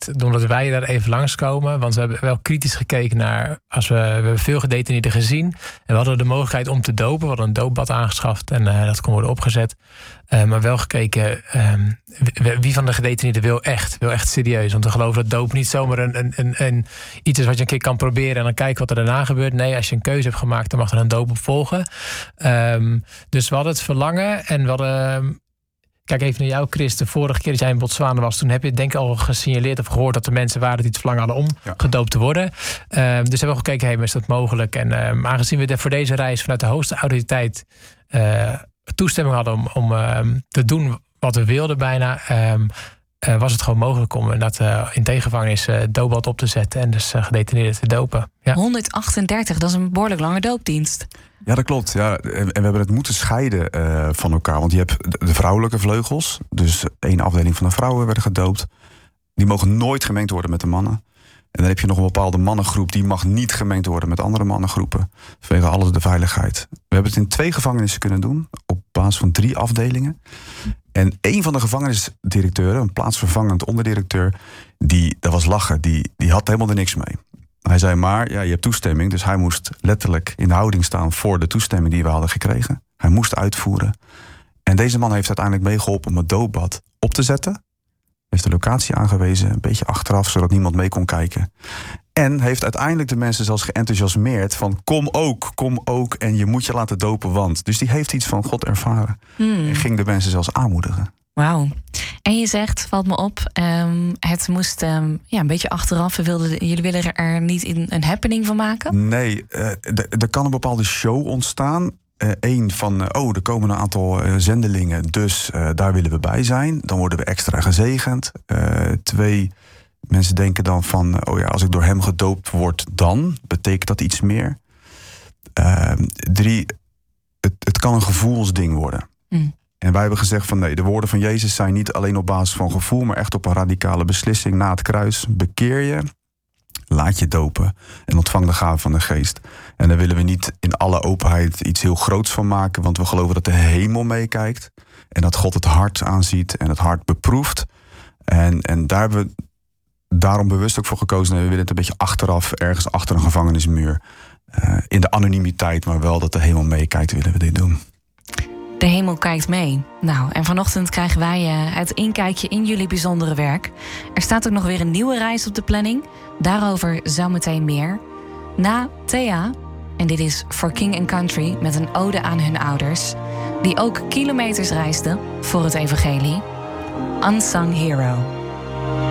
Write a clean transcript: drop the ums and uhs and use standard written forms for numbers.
geleerd doordat wij daar even langskomen. Want we hebben wel kritisch gekeken naar... We hebben veel gedetineerden gezien. En we hadden de mogelijkheid om te dopen. We hadden een doopbad aangeschaft en dat kon worden opgezet. Maar wel gekeken wie van de gedetineerden wil echt serieus. Want we geloven dat doop niet zomaar een iets is wat je een keer kan proberen... en dan kijken wat er daarna gebeurt. Nee, als je een keuze hebt gemaakt, dan mag er een doop op volgen. Dus we hadden het verlangen en we hadden... Kijk even naar jou, Chris. De vorige keer dat jij in Botswana was... toen heb je denk ik al gesignaleerd of gehoord... dat er mensen waren die het verlangen hadden om gedoopt te worden. Dus hebben we gekeken, hey, is dat mogelijk? En aangezien we voor deze reis vanuit de hoogste autoriteit... toestemming hadden om te doen wat we wilden bijna... was het gewoon mogelijk om inderdaad in tegengevangenis doopbad op te zetten... en dus gedetineerden te dopen. Ja. 138, dat is een behoorlijk lange doopdienst. Ja, dat klopt. Ja. En we hebben het moeten scheiden van elkaar. Want je hebt de vrouwelijke vleugels. Dus 1 afdeling van de vrouwen werden gedoopt. Die mogen nooit gemengd worden met de mannen. En dan heb je nog een bepaalde mannengroep... die mag niet gemengd worden met andere mannengroepen. Vanwege alles de veiligheid. We hebben het in 2 gevangenissen kunnen doen. Op basis van 3 afdelingen. En 1 van de gevangenisdirecteuren... een plaatsvervangend onderdirecteur... dat was lachen. Die had helemaal er niks mee. Hij zei maar, ja, je hebt toestemming. Dus hij moest letterlijk in de houding staan... voor de toestemming die we hadden gekregen. Hij moest uitvoeren. En deze man heeft uiteindelijk meegeholpen om het doopbad op te zetten. Heeft de locatie aangewezen, een beetje achteraf... zodat niemand mee kon kijken. En heeft uiteindelijk de mensen zelfs geenthousiasmeerd... van kom ook en je moet je laten dopen, want... Dus die heeft iets van God ervaren. En ging de mensen zelfs aanmoedigen. Wauw. En je zegt, valt me op, het moest een beetje achteraf. Jullie willen er niet een happening van maken? Nee, er kan een bepaalde show ontstaan. Eén van, er komen een aantal zendelingen, dus daar willen we bij zijn. Dan worden we extra gezegend. 2, mensen denken dan van, als ik door hem gedoopt word, dan betekent dat iets meer. 3, het kan een gevoelsding worden. En wij hebben gezegd van nee, de woorden van Jezus zijn niet alleen op basis van gevoel, maar echt op een radicale beslissing na het kruis. Bekeer je, laat je dopen en ontvang de gave van de geest. En daar willen we niet in alle openheid iets heel groots van maken, want we geloven dat de hemel meekijkt en dat God het hart aanziet en het hart beproeft. En daar hebben we daarom bewust ook voor gekozen. En we willen het een beetje achteraf, ergens achter een gevangenismuur. In de anonimiteit, maar wel dat de hemel meekijkt, willen we dit doen. De hemel kijkt mee. Nou, en vanochtend krijgen wij het inkijkje in jullie bijzondere werk. Er staat ook nog weer een nieuwe reis op de planning. Daarover zometeen meer. Na Thea, en dit is For King and Country... met een ode aan hun ouders... die ook kilometers reisden voor het evangelie. Unsung Hero.